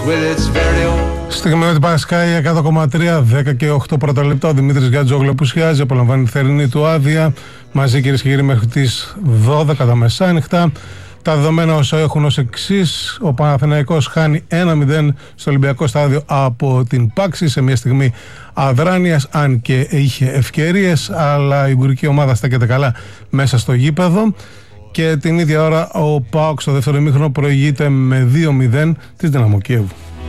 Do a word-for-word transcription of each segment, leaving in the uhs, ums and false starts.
Στιγμή με την Πασκάη εκατό κόμμα τρία, δέκα και οκτώ πρώτα λεπτά. Ο Δημήτρης Γκατζόγλου απουσιάζει, απολαμβάνει τη θερινή του άδεια. Μαζί, κυρίες και κύριοι, μέχρι τις δώδεκα τα μεσάνυχτα. Τα δεδομένα όσο έχουν ως εξής: ο Παναθηναϊκός χάνει ένα μηδέν στο Ολυμπιακό Στάδιο από την Πάξη σε μια στιγμή αδράνειας, αν και είχε ευκαιρίες, αλλά η γκουρική ομάδα στέκεται καλά μέσα στο γήπεδο. Και την ίδια ώρα ο ΠΑΟΚ στο δεύτερο ημίχρονο προηγείται με δύο μηδέν της Δυναμό Κιέβου.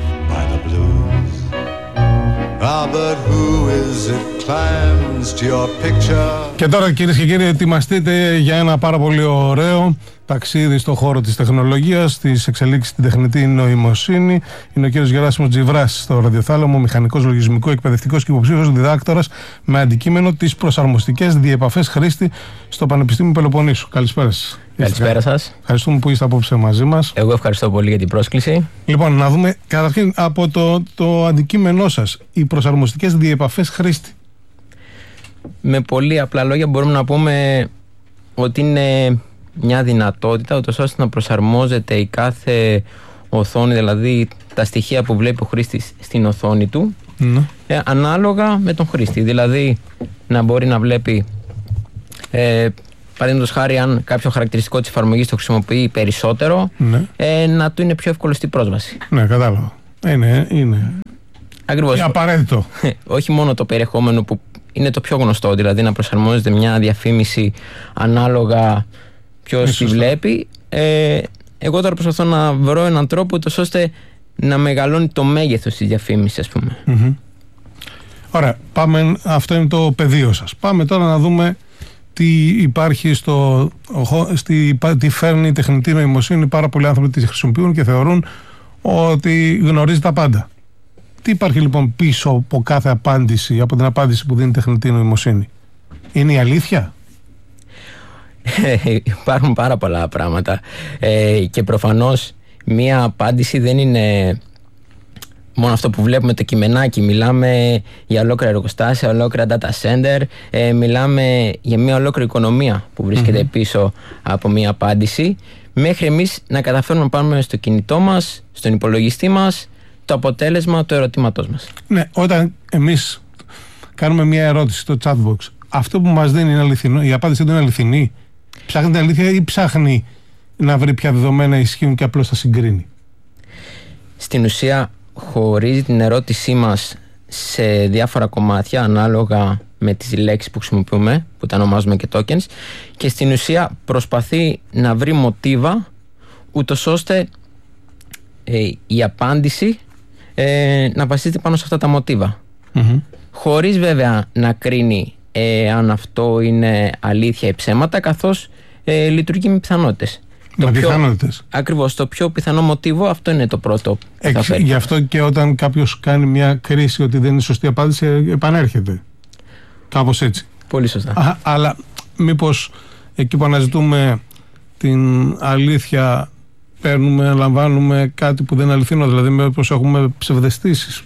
Και τώρα, κυρίες και κύριοι, ετοιμαστείτε για ένα πάρα πολύ ωραίο ταξίδι στον χώρο της τεχνολογίας, της εξελίξης στην τεχνητή νοημοσύνη. Είναι ο κύριος Γεράσιμος Τζιβράς στο ραδιοθάλαμο, μηχανικός λογισμικού, εκπαιδευτικός και υποψήφιος διδάκτορας με αντικείμενο τις προσαρμοστικές διεπαφές χρήστη στο Πανεπιστήμιο Πελοποννήσου. Καλησπέρα σας. Καλησπέρα σας. Ευχαριστούμε που είστε απόψε μαζί μας. Εγώ ευχαριστώ πολύ για την πρόσκληση. Λοιπόν, να δούμε καταρχήν από το, το αντικείμενό σας, οι προσαρμοστικές διεπαφές χρήστη. Με πολύ απλά λόγια μπορούμε να πούμε ότι είναι μια δυνατότητα ούτως ώστε να προσαρμόζεται η κάθε οθόνη, δηλαδή τα στοιχεία που βλέπει ο χρήστης στην οθόνη του, mm. ε, ανάλογα με τον χρήστη. Δηλαδή να μπορεί να βλέπει, ε, παραδείγματος χάρη, αν κάποιο χαρακτηριστικό της εφαρμογής το χρησιμοποιεί περισσότερο, mm. ε, να του είναι πιο εύκολο στην πρόσβαση. Ναι, κατάλαβα. Είναι, είναι. Ακριβώς. Είναι απαραίτητο. Όχι μόνο το περιεχόμενο που είναι το πιο γνωστό, δηλαδή να προσαρμόζεται μια διαφήμιση ανάλογα ποιος τη βλέπει. Ε, εγώ τώρα προσπαθώ να βρω έναν τρόπο τόσο ώστε να μεγαλώνει το μέγεθος της διαφήμισης, ας πούμε. Mm-hmm. Ωραία, πάμε, αυτό είναι το πεδίο σας. Πάμε τώρα να δούμε τι υπάρχει στο, στη, τι φέρνει η τεχνητή νοημοσύνη. Πάρα πολλοί άνθρωποι τη χρησιμοποιούν και θεωρούν ότι γνωρίζει τα πάντα. Τι υπάρχει λοιπόν πίσω από κάθε απάντηση, από την απάντηση που δίνει η τεχνητή νοημοσύνη? Είναι η αλήθεια? Υπάρχουν πάρα πολλά πράγματα ε, και προφανώς μία απάντηση δεν είναι μόνο αυτό που βλέπουμε το κειμενάκι. Μιλάμε για ολόκληρα εργοστάσια, ολόκληρα data center, ε, μιλάμε για μια ολόκληρη οικονομία που βρίσκεται mm-hmm. πίσω από μια απάντηση, μέχρι εμείς να καταφέρουμε να πάμε στο κινητό μας, στον υπολογιστή μας, το αποτέλεσμα του ερωτήματός μας. Ναι, όταν εμείς κάνουμε μια ερώτηση στο chatbox, αυτό που μας δίνει είναι αληθινό, η απάντηση του είναι αληθινή? Ψάχνει την αλήθεια ή ψάχνει να βρει ποια δεδομένα ισχύουν και απλώς τα συγκρίνει? Στην ουσία χωρίζει την ερώτησή μας σε διάφορα κομμάτια ανάλογα με τις λέξεις που χρησιμοποιούμε, που τα ονομάζουμε και tokens, και στην ουσία προσπαθεί να βρει μοτίβα ούτως ώστε ε, η απάντηση ε, να βασίζεται πάνω σε αυτά τα μοτίβα, mm-hmm. χωρίς βέβαια να κρίνει ε, αν αυτό είναι αλήθεια ή ψέματα, καθώς ε, λειτουργεί με πιθανότητες. Με πιθανότητες. Ακριβώς, το πιο πιθανό μοτίβο, αυτό είναι το πρώτο. Εξ, γι' αυτό και όταν κάποιος κάνει μια κρίση ότι δεν είναι σωστή απάντηση, επανέρχεται. Κάπως έτσι. Πολύ σωστά. Α, αλλά μήπως εκεί που αναζητούμε την αλήθεια παίρνουμε, λαμβάνουμε κάτι που δεν είναι αληθινό, δηλαδή μήπως έχουμε ψευδαισθήσεις?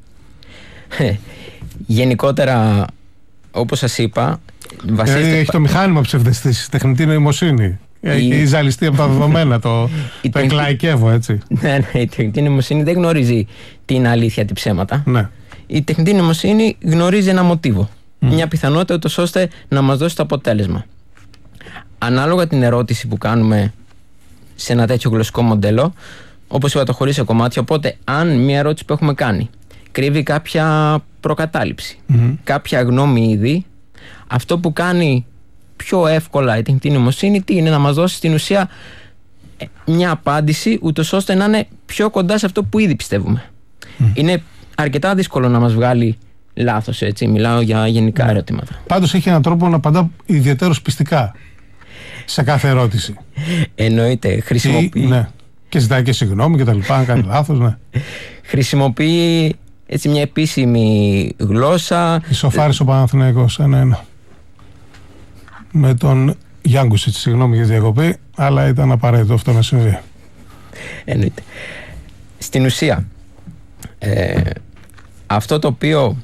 Γενικότερα, όπως σας είπα, βασίζεται... Ε, έχει το μηχάνημα ψευδαισθήσεις, τεχνητή νοημοσύνη. Έχει η... ζαλιστεί από τα δεδομένα, το, το εκλαϊκεύω, έτσι. Ναι, ναι, η τεχνητή νοημοσύνη δεν γνωρίζει τι είναι αλήθεια, τι ψέματα. Ναι. Η τεχνητή νοημοσύνη γνωρίζει ένα μοτίβο, mm. μια πιθανότητα ούτως ώστε να μας δώσει το αποτέλεσμα. Ανάλογα την ερώτηση που κάνουμε σε ένα τέτοιο γλωσσικό μοντέλο, όπως είπα, το χωρί σε κομμάτια, οπότε αν μια ερώτηση που έχουμε κάνει κρύβει κάποια προκατάληψη, mm-hmm. κάποια γνώμη ήδη, αυτό που κάνει πιο εύκολα η τεχνητή νοημοσύνη τι είναι? Να μας δώσει στην ουσία μια απάντηση ούτως ώστε να είναι πιο κοντά σε αυτό που ήδη πιστεύουμε. Mm. Είναι αρκετά δύσκολο να μας βγάλει λάθος, έτσι, μιλάω για γενικά mm. ερωτήματα. Πάντως έχει έναν τρόπο να απαντά ιδιαίτερος πιστικά σε κάθε ερώτηση. Εννοείται, χρησιμοποιεί... Ναι. Και ζητάει και συγγνώμη και τα λοιπά, αν κάνει λάθος, ναι. Χρησιμοποιεί έτσι μια επίσημη γλώσσα. Ισοφάρισε ο Παναθηναϊκός ένα-ένα με τον Γιάνγκουσιτς, συγγνώμη για τη διακοπή, αλλά ήταν απαραίτητο αυτό να συμβεί. Εννοείται. Στην ουσία, ε, αυτό το οποίο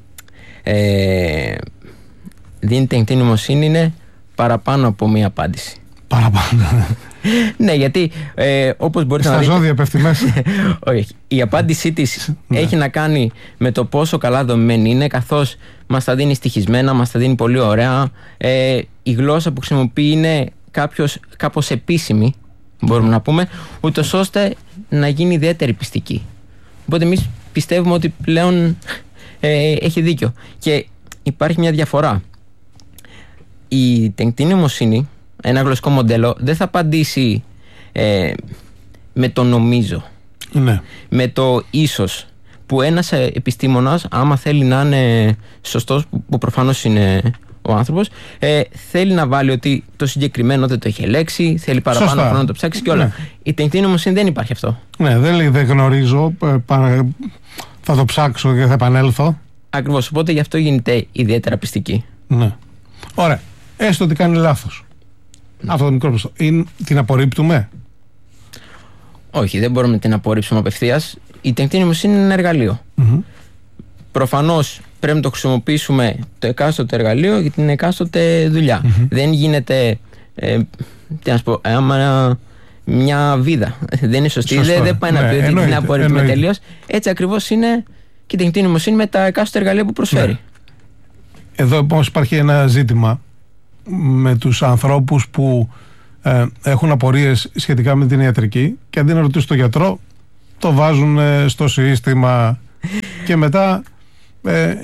ε, δίνει τεχνητή νοημοσύνη είναι παραπάνω από μία απάντηση. Παραπάνω. Ναι, γιατί ε, όπως μπορείτε Στα να δείτε. Στα ζώδια πέφτει μέσα. Όχι. Η απάντησή της έχει να κάνει με το πόσο καλά δομημένη είναι, καθώς μας τα δίνει στοιχισμένα, μας τα δίνει πολύ ωραία. Ε, η γλώσσα που χρησιμοποιεί είναι κάποιος, κάπως επίσημη, μπορούμε να πούμε, ούτως ώστε να γίνει ιδιαίτερη πιστική. Οπότε εμείς πιστεύουμε ότι πλέον ε, έχει δίκιο. Και υπάρχει μια διαφορά. Η τεχνητή νοημοσύνη, ένα γλωσσικό μοντέλο, δεν θα απαντήσει ε, με το νομίζω, ναι. με το ίσως, που ένας επιστήμονας, άμα θέλει να είναι σωστός, που προφανώς είναι ο άνθρωπος, ε, θέλει να βάλει ότι το συγκεκριμένο δεν το έχει ελέξει, θέλει παραπάνω Σωστά. χρόνο να το ψάξει και όλα. Ναι. Η τεχνητή νοημοσύνη δεν υπάρχει αυτό. Ναι, δεν λέει δεν γνωρίζω, θα το ψάξω και θα επανέλθω. Ακριβώς, οπότε γι' αυτό γίνεται ιδιαίτερα πιστική. Ναι. Ωραία. Έστω ότι κάνει λάθος. Ναι. Αυτό το μικρό ποσό. Την απορρίπτουμε? Όχι, δεν μπορούμε να την απορρίψουμε απευθείας. Η τεχνητή νοημοσύνη είναι ένα εργαλείο. Mm-hmm. Προφανώς πρέπει να το χρησιμοποιήσουμε το εκάστοτε εργαλείο για την εκάστοτε δουλειά. Mm-hmm. Δεν γίνεται. Ε, τι να σου πω, άμα μια βίδα δεν είναι σωστή, δεν, δεν πάει ναι, να πει ότι την απορρίπτουμε τελείως. Έτσι ακριβώς είναι και η τεχνητή νοημοσύνη με τα εκάστοτε εργαλεία που προσφέρει. Ναι. Εδώ όμως υπάρχει ένα ζήτημα με τους ανθρώπους που ε, έχουν απορίες σχετικά με την ιατρική και αντί να ρωτήσουν τον γιατρό, το βάζουν ε, στο σύστημα και μετά ε,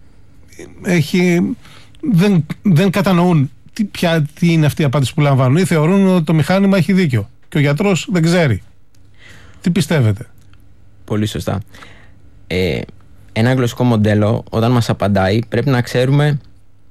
έχει, δεν, δεν κατανοούν τι, ποια, τι είναι αυτή η απάντηση που λαμβάνουν ή θεωρούν ότι το μηχάνημα έχει δίκιο και ο γιατρός δεν ξέρει. Τι πιστεύετε? Πολύ σωστά. Ε, ένα γλωσσικό μοντέλο όταν μας απαντάει πρέπει να ξέρουμε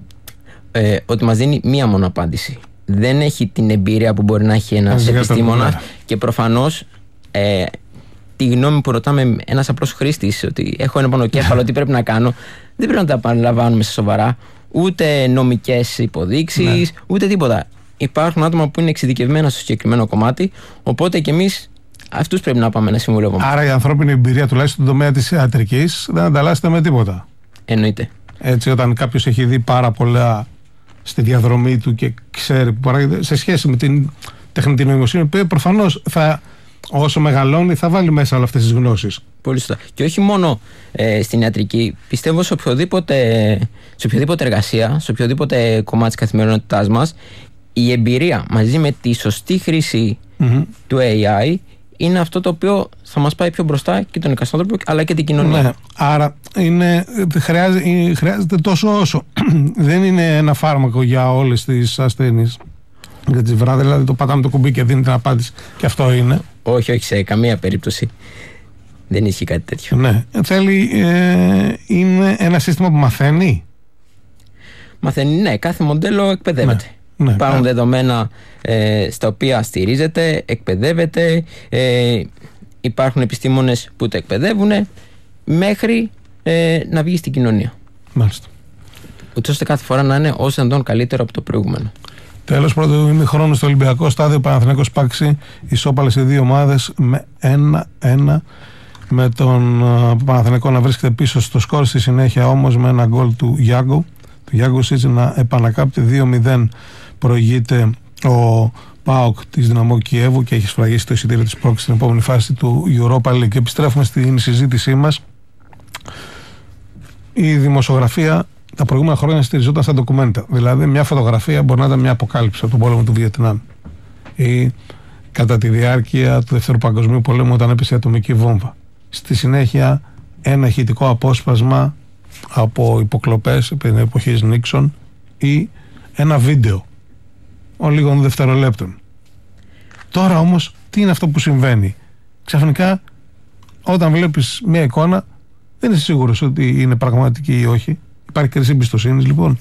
ε, ότι μας δίνει μία μόνο απάντηση. Δεν έχει την εμπειρία που μπορεί να έχει ένας επιστήμονας και προφανώς ε, τη γνώμη που ρωτάμε ένας απλός χρήστης ότι έχω ένα πονοκέφαλο, τι πρέπει να κάνω, δεν πρέπει να τα επαναλαμβάνουμε σε σοβαρά, ούτε νομικές υποδείξεις, ναι. ούτε τίποτα. Υπάρχουν άτομα που είναι εξειδικευμένα στο συγκεκριμένο κομμάτι, οπότε και εμείς αυτούς πρέπει να πάμε να συμβουλεύουμε. Άρα η ανθρώπινη εμπειρία, τουλάχιστον στον τομέα της ιατρικής, δεν ανταλλάσσεται με τίποτα. Εννοείται. Έτσι, όταν κάποιος έχει δει πάρα πολλά στη διαδρομή του και ξέρει που παράγεται, σε σχέση με την τεχνητή νοημοσύνη, που προφανώς θα, όσο μεγαλώνει θα βάλει μέσα όλες αυτές τις γνώσεις. Πολύ σωστά. Και όχι μόνο ε, στην ιατρική. Πιστεύω σε οποιοδήποτε, σε οποιοδήποτε εργασία, σε οποιοδήποτε κομμάτι της καθημερινότητάς μας, η εμπειρία μαζί με τη σωστή χρήση mm-hmm. του έι άι είναι αυτό το οποίο θα μας πάει πιο μπροστά και τον εκαστόδρομο αλλά και την κοινωνία. Ναι, άρα είναι, χρειάζεται, χρειάζεται τόσο όσο. Δεν είναι ένα φάρμακο για όλες τις ασθένειες. Για τις βράδες, δηλαδή το πατάμε το κουμπί και δίνει την απάντηση. Και αυτό είναι. Όχι, όχι, σε καμία περίπτωση. Δεν ισχύει κάτι τέτοιο. Ναι. Θέλει, ε, είναι ένα σύστημα που μαθαίνει. Μαθαίνει, ναι. Κάθε μοντέλο εκπαιδεύεται. Ναι. Ναι. Υπάρχουν ναι. δεδομένα ε, στα οποία στηρίζεται, εκπαιδεύεται. Ε, υπάρχουν επιστήμονες που το εκπαιδεύουν μέχρι ε, να βγει στην κοινωνία. Μάλιστα. Ούτως ώστε κάθε φορά να είναι όσο δυνατόν καλύτερο από το προηγούμενο. Τέλος πρώτου ημιχρόνου στο Ολυμπιακό στάδιο, Παναθηναϊκός Πάξη ισόπαλες οι δύο ομάδες με ένα ένα, με τον uh, Παναθηναϊκό να βρίσκεται πίσω στο σκορ, στη συνέχεια όμως με ένα γκολ του Γιάγκο του Γιάγκο Σίτζη να επανακάπτει. Δύο μηδέν προηγείται ο ΠΑΟΚ της Δυναμό Κιέβου και έχει σφραγίσει το εισιτήριο της πρόκλησης στην επόμενη φάση του Europa League. Και επιστρέφουμε στην συζήτησή μας. Η δημοσιογραφία τα προηγούμενα χρόνια στηριζόταν στα ντοκουμέντα. Δηλαδή, μια φωτογραφία μπορεί να ήταν μια αποκάλυψη από τον πόλεμο του Βιετνάμ ή κατά τη διάρκεια του Δεύτερου Παγκοσμίου Πολέμου, όταν έπεσε η ατομική βόμβα. Στη συνέχεια, ένα ηχητικό απόσπασμα από υποκλοπές επί την εποχή Νίξον ή ένα βίντεο λίγων δευτερολέπτων. Τώρα όμως, τι είναι αυτό που συμβαίνει? Ξαφνικά, όταν βλέπεις μια εικόνα, δεν είσαι σίγουρος ότι είναι πραγματική ή όχι. Υπάρχει κρίση εμπιστοσύνης, λοιπόν?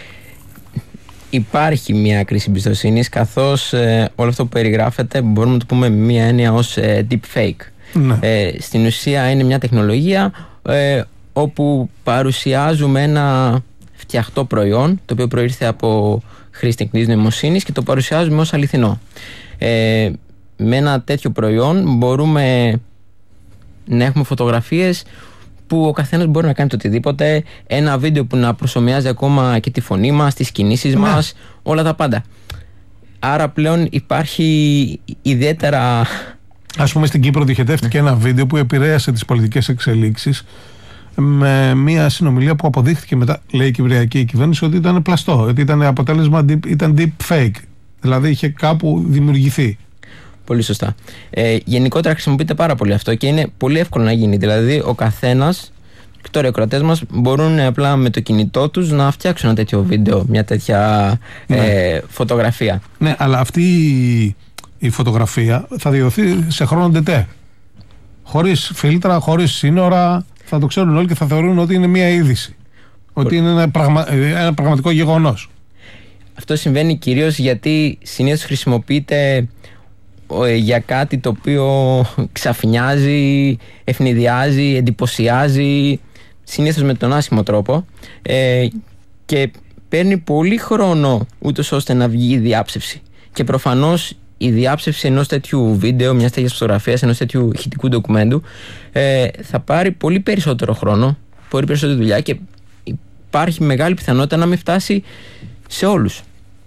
Υπάρχει μια κρίση εμπιστοσύνης, καθώς ε, όλο αυτό που περιγράφεται μπορούμε να το πούμε με μια έννοια ως ε, deep fake. Ναι. Ε, στην ουσία είναι μια τεχνολογία ε, όπου παρουσιάζουμε ένα φτιαχτό προϊόν, το οποίο προήρθε από χρήση τεχνητής νοημοσύνης και το παρουσιάζουμε ως αληθινό. Ε, με ένα τέτοιο προϊόν μπορούμε να έχουμε φωτογραφίες που ο καθένας μπορεί να κάνει το οτιδήποτε, ένα βίντεο που να προσομοιάζει ακόμα και τη φωνή μας, τις κινήσεις ναι. μας, όλα τα πάντα. άρα πλέον υπάρχει ιδιαίτερα... Ας πούμε στην Κύπρο διοχετεύτηκε ένα βίντεο που επηρέασε τις πολιτικές εξελίξεις με μια συνομιλία που αποδείχθηκε μετά, λέει η κυπριακή κυβέρνηση, ότι ήταν πλαστό, ότι ήταν αποτέλεσμα, ήταν deep fake, δηλαδή είχε κάπου δημιουργηθεί. Πολύ σωστά. Ε, γενικότερα χρησιμοποιείται πάρα πολύ αυτό και είναι πολύ εύκολο να γίνει. Δηλαδή, ο καθένας, και τώρα οι ακροατές μας μπορούν απλά με το κινητό τους να φτιάξουν ένα τέτοιο βίντεο, μια τέτοια ναι. ε, φωτογραφία. Ναι, αλλά αυτή η, η φωτογραφία θα διαδοθεί σε χρόνο ντετέ. Χωρίς φίλτρα, χωρίς σύνορα, θα το ξέρουν όλοι και θα θεωρούν ότι είναι μια είδηση. Ότι είναι ένα, πραγμα, ένα πραγματικό γεγονός. Αυτό συμβαίνει κυρίως γιατί συνήθως χρησιμοποιείται για κάτι το οποίο ξαφνιάζει, ευνηδιάζει, εντυπωσιάζει, συνήθως με τον άσχημο τρόπο, ε, και παίρνει πολύ χρόνο ούτως ώστε να βγει η διάψευση. Και προφανώς η διάψευση ενός τέτοιου βίντεο, μιας τέτοιας φωτογραφίας, ενός τέτοιου ηχητικού ντοκουμέντου ε, θα πάρει πολύ περισσότερο χρόνο, πολύ περισσότερη δουλειά και υπάρχει μεγάλη πιθανότητα να μην φτάσει σε όλους.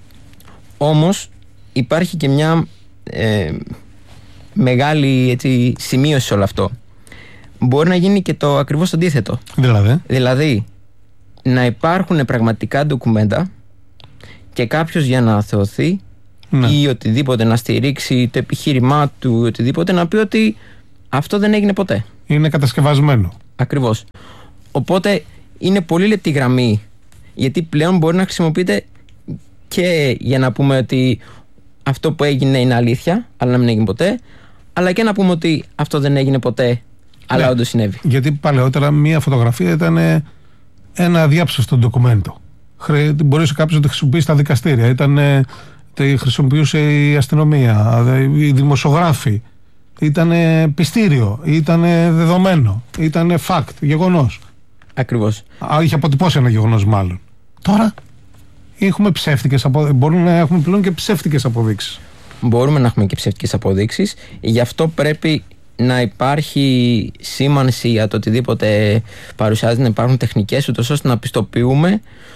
Όμως υπάρχει και μια Ε, μεγάλη έτσι, σημείωση σε όλο αυτό. Μπορεί να γίνει και το ακριβώς αντίθετο. Δηλαδή, δηλαδή να υπάρχουν πραγματικά ντοκουμέντα και κάποιος για να θεωθεί ναι. ή οτιδήποτε να στηρίξει το επιχείρημά του ή οτιδήποτε να πει ότι αυτό δεν έγινε ποτέ. Είναι κατασκευασμένο. Ακριβώς. Οπότε είναι πολύ λεπτή γραμμή, γιατί πλέον μπορεί να χρησιμοποιείται και για να πούμε ότι αυτό που έγινε είναι αλήθεια, αλλά να μην έγινε ποτέ, αλλά και να πούμε ότι αυτό δεν έγινε ποτέ, αλλά ναι, όντως συνέβη. Γιατί παλαιότερα μία φωτογραφία ήταν ένα αδιάψευτο ντοκουμέντο. Μπορούσε κάποιος να τη χρησιμοποιήσει στα δικαστήρια, ήταν, τη χρησιμοποιούσε η αστυνομία, οι δημοσιογράφοι, ήταν πιστήριο, ήταν δεδομένο, ήταν fact, γεγονός. Ακριβώς. Είχε αποτυπώσει ένα γεγονός μάλλον. Τώρα έχουμε ψεύτικες αποδείξεις. Μπορούμε να έχουμε πλέον και ψεύτικες αποδείξεις. Μπορούμε να έχουμε και ψεύτικες αποδείξεις. Γι' αυτό πρέπει να υπάρχει σήμανση για το οτιδήποτε παρουσιάζεται, να υπάρχουν τεχνικές ούτως ώστε να πιστοποιούμε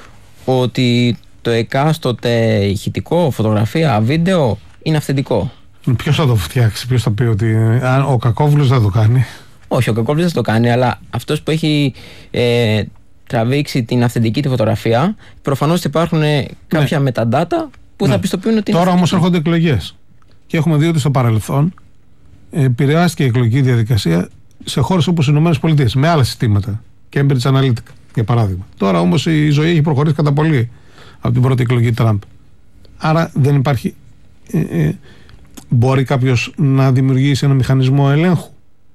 ότι το εκάστοτε ηχητικό, φωτογραφία, βίντεο είναι αυθεντικό. Ποιος θα το φτιάξει, ποιος θα πει ότι ο Κακόβουλος δεν το κάνει? Όχι, ο Κακόβουλος δεν το κάνει, αλλά αυτός που έχει ε, τραβήξει την αυθεντική τη φωτογραφία, προφανώς υπάρχουν κάποια ναι. metadata που ναι. θα πιστοποιούν ότι είναι. Τώρα όμως έρχονται εκλογές. Και έχουμε δει ότι στο παρελθόν επηρεάστηκε η εκλογική διαδικασία σε χώρες όπως οι ΗΠΑ με άλλα συστήματα. Cambridge Analytica, για παράδειγμα. Τώρα όμως η ζωή έχει προχωρήσει κατά πολύ από την πρώτη εκλογή Τραμπ. Άρα δεν υπάρχει. Ε, ε, μπορεί κάποιος να δημιουργήσει ένα μηχανισμό ελέγχου?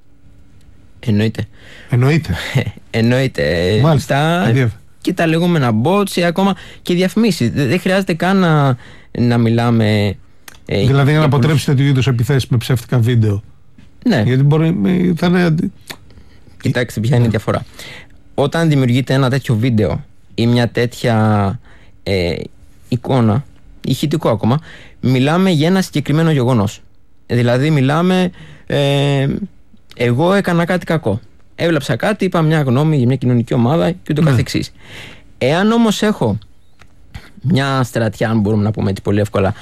Εννοείται. Εννοείται. Εννοείται. Μάλιστα. Τα... Και τα λεγόμενα bots ή ακόμα και διαφημίσεις. Δεν χρειάζεται καν να, να μιλάμε. Ε, δηλαδή για να αποτρέψει τέτοιου είδους επιθέσεις με ψεύτικα βίντεο. Ναι. Γιατί μπορεί. Θα είναι... Κοιτάξτε, ποια είναι η διαφορά. Όταν δημιουργείται ένα τέτοιο βίντεο ή μια τέτοια ε, εικόνα, ηχητικό ακόμα, μιλάμε για ένα συγκεκριμένο γεγονός. Δηλαδή, μιλάμε. Ε, εγώ έκανα κάτι κακό. Έβλαψα κάτι, είπα μια γνώμη για μια κοινωνική ομάδα και ούτω ναι. καθεξής. Εάν όμως έχω μια στρατιά, αν μπορούμε να πούμε έτσι πολύ εύκολα,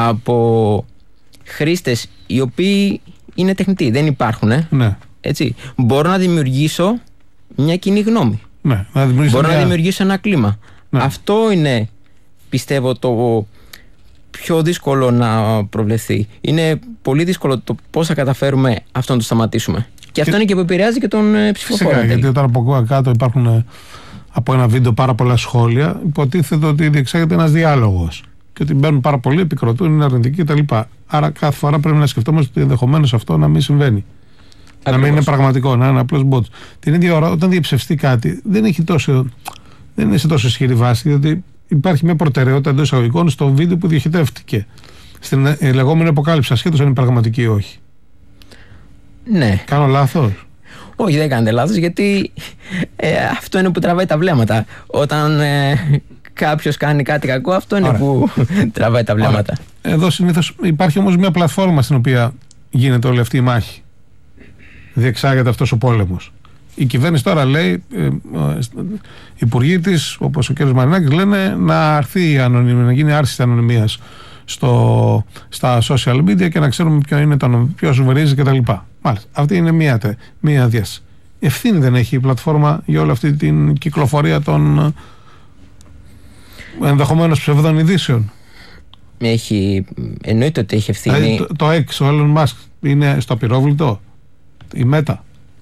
από χρήστες οι οποίοι είναι τεχνητοί, δεν υπάρχουν, ε, ναι. έτσι, μπορώ να δημιουργήσω μια κοινή γνώμη. Ναι, να μπορώ μια... να δημιουργήσω ένα κλίμα. Ναι. Αυτό είναι, πιστεύω, το πιο δύσκολο να προβλεφθεί. Είναι πολύ δύσκολο το πώς θα καταφέρουμε αυτό να το σταματήσουμε. Και αυτό και... είναι και που επηρεάζει και τον ψηφοφόρο. Φυσικά, γιατί όταν από κάτω υπάρχουν από ένα βίντεο πάρα πολλά σχόλια, υποτίθεται ότι διεξάγεται ένας διάλογος. Και ότι μπαίνουν πάρα πολλοί, επικροτούν, είναι αρνητικοί κτλ. Άρα κάθε φορά πρέπει να σκεφτόμαστε ότι ενδεχομένως αυτό να μην συμβαίνει. Ακριβώς. Να μην είναι πραγματικό, να είναι απλώς bots. Την ίδια ώρα, όταν διαψευστεί κάτι, δεν, έχει τόσο, δεν είναι σε τόσο ισχυρή βάση, γιατί υπάρχει μια προτεραιότητα εντός εισαγωγικών στο βίντεο που διοχετεύτηκε. Στην ε, λεγόμενη αποκάλυψη, ασχέτως αν είναι πραγματική ή όχι. Ναι. Κάνω λάθος? Όχι, δεν κάνετε λάθος, γιατί ε, αυτό είναι που τραβάει τα βλέμματα. Όταν ε, κάποιος κάνει κάτι κακό, αυτό είναι Άρα. που τραβάει τα βλέμματα. Άρα. Εδώ συνήθως υπάρχει όμως μια πλατφόρμα στην οποία γίνεται όλη αυτή η μάχη. Διεξάγεται αυτός ο πόλεμος. Η κυβέρνηση τώρα λέει, ε, ε, οι υπουργοί της, όπως ο κ. Μαρινάκης, λένε να αρθεί η ανωνυμία, να γίνει άρση της ανωνυμίας στο, στα social media και να ξέρουμε ποιο είναι το ποιο σου βρίζει κτλ. Μάλιστα. Αυτή είναι μία, μία διάσταση. Ευθύνη δεν έχει η πλατφόρμα για όλη αυτή την κυκλοφορία των ενδεχομένως ψευδών ειδήσεων? Έχει, εννοείται ότι έχει ευθύνη. Δηλαδή, το, το X, ο Elon Musk είναι στο απειρόβλητο, η Meta?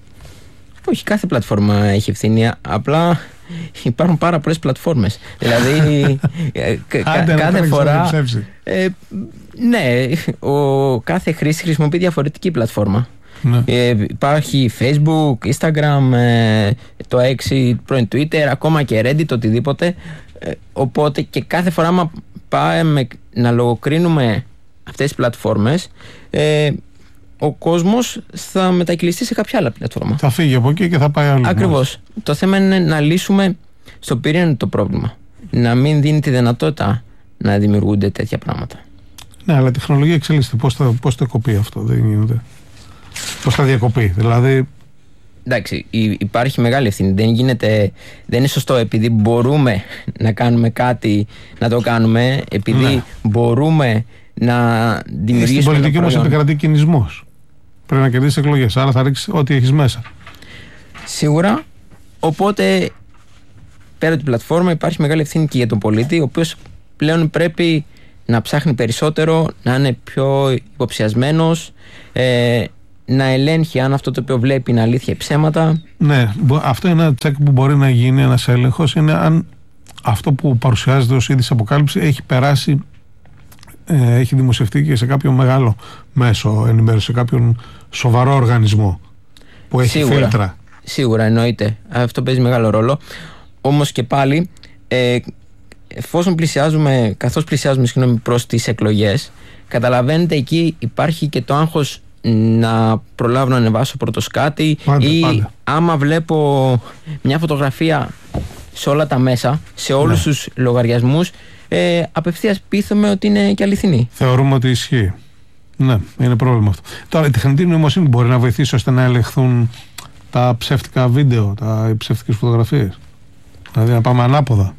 Όχι, κάθε πλατφόρμα έχει ευθύνη. Απλά υπάρχουν πάρα πολλές πλατφόρμες. Δηλαδή, κα, κάθε φορά. Ε, ναι, ο κάθε χρήστη χρησιμοποιεί διαφορετική πλατφόρμα. Ναι. Ε, υπάρχει Facebook, Instagram, ε, το X, πρώην Twitter, ακόμα και Reddit, οτιδήποτε. Ε, οπότε και κάθε φορά άμα πάμε να λογοκρίνουμε αυτές τις πλατφόρμες, ε, ο κόσμος θα μετακυλιστεί σε κάποια άλλα πλατφόρμα. Θα φύγει από εκεί και θα πάει άλλο. Ακριβώς. Το θέμα είναι να λύσουμε στο πυρήνα το πρόβλημα. Να μην δίνει τη δυνατότητα να δημιουργούνται τέτοια πράγματα. Ναι, αλλά η τεχνολογία εξελίσσεται. Πώς θα, πώς θα κοπεί αυτό, δεν γίνεται. Πώς θα διακοπεί, δηλαδή. Εντάξει, υπάρχει μεγάλη ευθύνη. Δεν γίνεται, δεν είναι σωστό επειδή μπορούμε να κάνουμε κάτι να το κάνουμε, επειδή ναι. μπορούμε να δημιουργήσουμε. Στην πολιτική όμως επικρατεί κινησμός. Πρέπει να κερδίσεις εκλογές, άρα θα ρίξεις ό,τι έχεις μέσα. Σίγουρα. Οπότε, πέρα από την πλατφόρμα, υπάρχει μεγάλη ευθύνη και για τον πολίτη, ο οποίος πλέον πρέπει να ψάχνει περισσότερο, να είναι πιο υποψιασμένος, ε, να ελέγχει αν αυτό το οποίο βλέπει είναι αλήθεια ή ψέματα. Ναι, αυτό είναι ένα τσεκ που μπορεί να γίνει, ένας έλεγχος, είναι αν αυτό που παρουσιάζεται ως είδηση αποκάλυψη έχει περάσει, ε, έχει δημοσιευτεί και σε κάποιο μεγάλο μέσο ενημέρωση, σε κάποιον σοβαρό οργανισμό που έχει σίγουρα, φίλτρα. Σίγουρα, εννοείται. Αυτό παίζει μεγάλο ρόλο. Όμως και πάλι, ε, εφόσον πλησιάζουμε, καθώς πλησιάζουμε συγγνώμη, προς τις εκλογές, καταλαβαίνετε εκεί υπάρχει και το άγχος να προλάβω να ανεβάσω πρώτος κάτι πάντα, ή πάντα. άμα βλέπω μια φωτογραφία σε όλα τα μέσα, σε όλους ναι. τους λογαριασμούς, ε, απευθείας πείθομαι ότι είναι και αληθινή. Θεωρούμε ότι ισχύει. Ναι, είναι πρόβλημα αυτό. Τώρα η τεχνητή νοημοσύνη μπορεί να βοηθήσει ώστε να ελεγχθούν τα ψεύτικα βίντεο, τα, οι ψεύτικες φωτογραφίες. Δηλαδή να πάμε ανάποδα.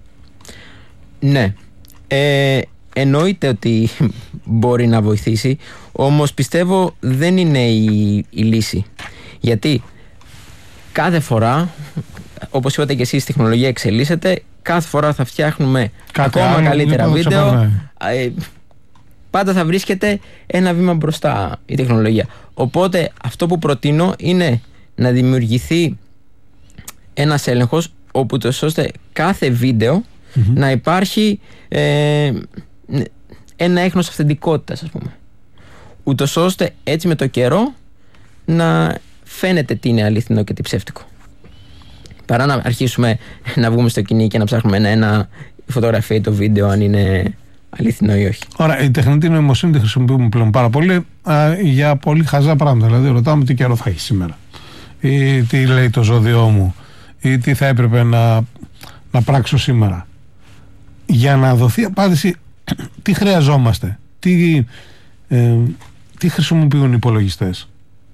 Ναι. Ε, εννοείται ότι μπορεί να βοηθήσει, όμως πιστεύω δεν είναι η, η λύση. Γιατί κάθε φορά, όπως είπατε και εσείς, η τεχνολογία εξελίσσεται, κάθε φορά θα φτιάχνουμε κάτι ακόμα άλλο, καλύτερα λοιπόν, βίντεο. Ε, πάντα θα βρίσκεται ένα βήμα μπροστά η τεχνολογία. Οπότε αυτό που προτείνω είναι να δημιουργηθεί ένας έλεγχος όπου το ώστε κάθε βίντεο mm-hmm. να υπάρχει ε, ένα έχνος αυθεντικότητας, ας πούμε. Ούτως ώστε έτσι με το καιρό να φαίνεται τι είναι αληθινό και τι ψεύτικο. Παρά να αρχίσουμε να βγούμε στο κοινή και να ψάχνουμε ένα φωτογραφία ή το βίντεο αν είναι αληθινό ή όχι. Ωραία, η τεχνητή νοημοσύνη τη χρησιμοποιούμε πλέον πάρα πολύ α, για πολύ χαζά πράγματα. Δηλαδή, ρωτάμε τι καιρό θα έχει σήμερα, ή τι λέει το ζώδιό μου, ή τι θα έπρεπε να, να πράξω σήμερα. Για να δοθεί απάντηση, τι χρειαζόμαστε, τι, ε, τι χρησιμοποιούν οι υπολογιστές.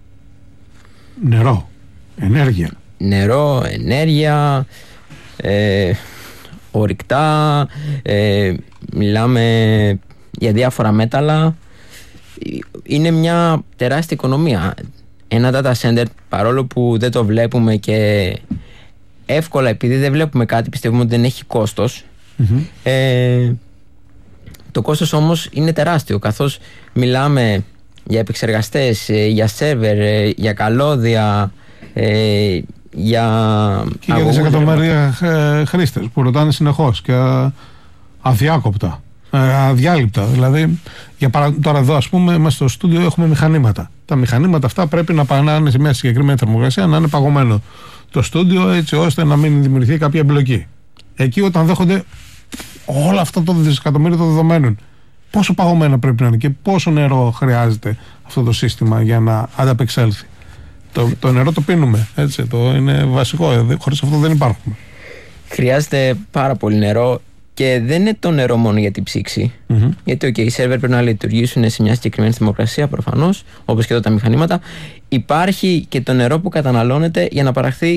Νερό, ενέργεια. Νερό, ενέργεια, ε, ορυκτά, ε, μιλάμε για διάφορα μέταλλα. Είναι μια τεράστια οικονομία. Ένα data center, παρόλο που δεν το βλέπουμε και εύκολα, επειδή δεν βλέπουμε κάτι, πιστεύουμε ότι δεν έχει κόστος. Mm-hmm. Ε, το κόστος όμως είναι τεράστιο, καθώς μιλάμε για επεξεργαστές, για σερβερ, για καλώδια, ε, για και για δισεκατομμύρια χρήστες που ρωτάνε συνεχώς και αδιάκοπτα, αδιάλειπτα. Δηλαδή, για παρα... τώρα εδώ, ας πούμε, μέσα στο στούντιο έχουμε μηχανήματα. Τα μηχανήματα αυτά πρέπει να πάνε σε μια συγκεκριμένη θερμοκρασία, να είναι παγωμένο το στούντιο, έτσι ώστε να μην δημιουργηθεί κάποια εμπλοκή. Εκεί, όταν δέχονται όλα αυτά το δισεκατομμύριο των δεδομένων, πόσο παγωμένο πρέπει να είναι και πόσο νερό χρειάζεται αυτό το σύστημα για να ανταπεξέλθει. Το, το νερό το πίνουμε, έτσι, το είναι βασικό, χωρίς αυτό δεν υπάρχουμε. Χρειάζεται πάρα πολύ νερό και δεν είναι το νερό μόνο για την ψήξη. Mm-hmm. Γιατί okay, οι σερβερ πρέπει να λειτουργήσουν σε μια συγκεκριμένη θερμοκρασία προφανώς, όπως και εδώ τα μηχανήματα. Υπάρχει και το νερό που καταναλώνεται για να παραχθεί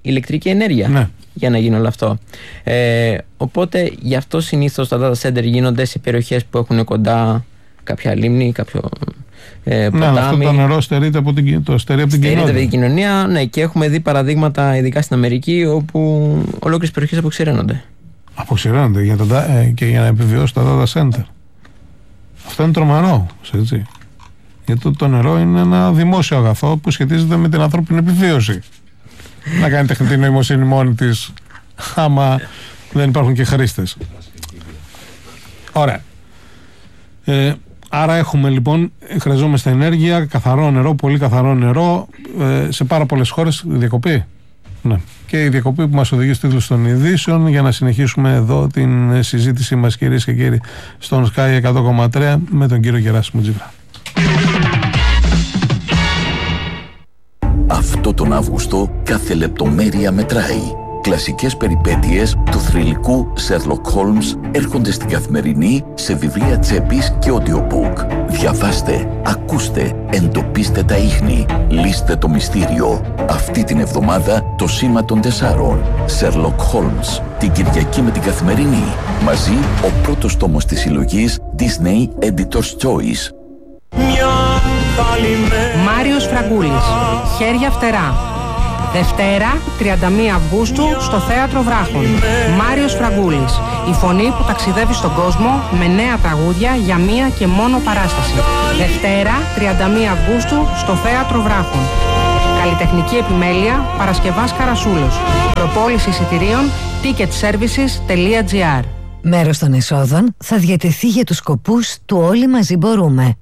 ηλεκτρική ενέργεια ναι. για να γίνει όλο αυτό. Ε, οπότε γι' αυτό συνήθως τα data center γίνονται σε περιοχές που έχουν κοντά κάποια λίμνη, κάποιο ε, ποτάμι. Ναι, αυτό το νερό στερείται από την, το στερεί από την κοινωνία. Στερείται από την κοινωνία, ναι, και έχουμε δει παραδείγματα, ειδικά στην Αμερική, όπου ολόκληρες περιοχές αποξηραίνονται. Αποξηραίνονται για τα, ε, και για να επιβιώσει τα data center. Αυτό είναι τρομερό, έτσι. Γιατί το, το νερό είναι ένα δημόσιο αγαθό που σχετίζεται με την ανθρώπινη επιβίωση. Να κάνει τεχνητή νοημοσύνη μόνη της, άμα δεν υπάρχουν και χρήστες. Ωραία. Ε, άρα έχουμε λοιπόν, χρειαζόμαστε ενέργεια, καθαρό νερό, πολύ καθαρό νερό, ε, σε πάρα πολλές χώρες. Διακοπή. Ναι. Και η διακοπή που μας οδηγεί στους τίτλους των ειδήσεων, για να συνεχίσουμε εδώ την συζήτησή μας, κυρίες και κύριοι, στον Sky εκατό κόμμα τρία με τον κύριο Γεράσιμο Τζίβρα. Αυτό τον Αύγουστο κάθε λεπτομέρεια μετράει. Κλασικές περιπέτειες του θρυλικού Sherlock Holmes έρχονται στην Καθημερινή σε βιβλία τσέπης και audiobook. Διαβάστε, ακούστε, εντοπίστε τα ίχνη, λύστε το μυστήριο. Αυτή την εβδομάδα το Σήμα των Τεσσάρων. Sherlock Holmes. Την Κυριακή με την Καθημερινή. Μαζί ο πρώτος τόμος της συλλογής Disney Editor's Choice. Μάριος Φραγκούλης. Χέρια φτερά. Δευτέρα, τριάντα μία Αυγούστου, στο Θέατρο Βράχων. Μάριος Φραγκούλης. Η φωνή που ταξιδεύει στον κόσμο με νέα τραγούδια για μία και μόνο παράσταση. Δευτέρα, τριάντα μία Αυγούστου, στο Θέατρο Βράχων. Καλλιτεχνική επιμέλεια, Παρασκευάς Καρασούλος. Προπόληση εισιτηρίων, ticketservices τελεία gr. Μέρος των εσόδων θα διατεθεί για τους σκοπούς του Όλοι Μαζί Μπορούμε.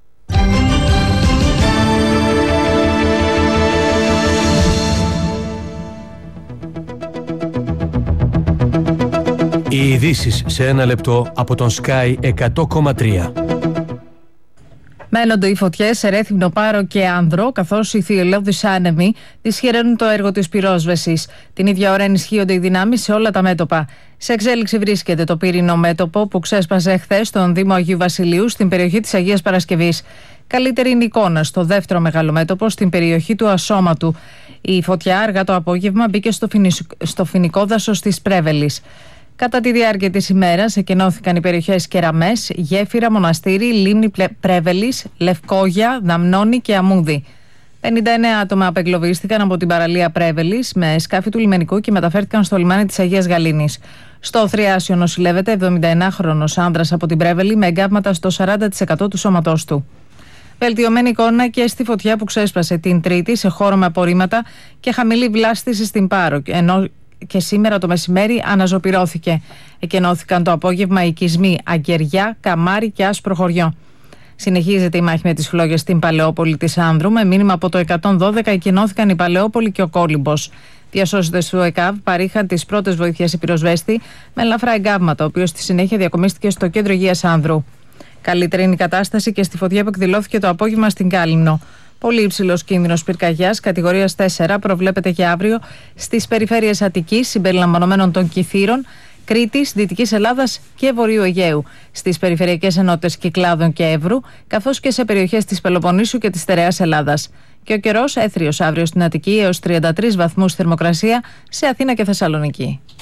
Οι ειδήσεις σε ένα λεπτό από τον Sky εκατό κόμμα τρία. Μένονται οι φωτιές σε Ρέθυμνο, Πάρο και Άνδρο, καθώς οι θυελλώδεις άνεμοι δυσχεραίνουν το έργο της πυρόσβεσης. Την ίδια ώρα ενισχύονται οι δυνάμεις σε όλα τα μέτωπα. Σε εξέλιξη βρίσκεται το πύρινο μέτωπο που ξέσπασε χθες στον Δήμο Αγίου Βασιλείου, στην περιοχή της Αγίας Παρασκευής. Καλύτερη είναι η εικόνα στο δεύτερο μεγάλο μέτωπο, στην περιοχή του Ασώματου. Η φωτιά αργά το απόγευμα μπήκε στο, φινισ... στο φοινικό δάσος της Πρέβελης. Κατά τη διάρκεια της ημέρας εκενώθηκαν οι περιοχές Κεραμές, Γέφυρα, Μοναστήρι, Λίμνη Πρέβελης, Λευκόγια, Δαμνώνη και Αμούδη. πενήντα εννέα άτομα απεγκλωβίστηκαν από την παραλία Πρέβελης με σκάφη του λιμενικού και μεταφέρθηκαν στο λιμάνι της Αγίας Γαλήνης. Στο Θριάσιο νοσηλεύεται εβδομηνταενάχρονος άνδρας από την Πρέβελη με εγκάβματα στο σαράντα τοις εκατό του σώματός του. Βελτιωμένη εικόνα και στη φωτιά που ξέσπασε την Τρίτη σε χώρο με απορρίμματα και χαμηλή βλάστηση στην Πάρο, ενώ και σήμερα το μεσημέρι αναζωπυρώθηκε. Εκενώθηκαν το απόγευμα οι οικισμοί Αγκεριά, Καμάρι και Άσπρο Χωριό. Συνεχίζεται η μάχη με τις φλόγες στην Παλαιόπολη της Άνδρου. Με μήνυμα από το εκατόν δώδεκα εκενώθηκαν η Παλαιόπολη και ο Κόλυμπος. Διασώσιτες του ΕΚΑΒ παρήχαν τις πρώτες βοήθειες σε πυροσβέστη με ελαφρά εγκάβματα, ο οποίος στη συνέχεια διακομίστηκε στο κέντρο υγείας Άνδρου. Καλύτερη είναι η κατάσταση και στη φωτιά που εκδηλώθηκε το απόγευμα στην Κάλυμνο. Πολύ υψηλός κίνδυνος πυρκαγιάς κατηγορίας τέσσερα προβλέπεται για αύριο στις περιφέρειες Αττικής, συμπεριλαμβανομένων των Κιθήρων, Κρήτης, Δυτικής Ελλάδας και Βορείου Αιγαίου, στις περιφερειακές ενότητες Κυκλάδων και Εύρου, καθώς και σε περιοχές της Πελοποννήσου και της Στερεάς Ελλάδας. Και ο καιρός έθριος αύριο στην Αττική έως τριάντα τρεις βαθμούς θερμοκρασία, σε Αθήνα και Θεσσαλονίκη.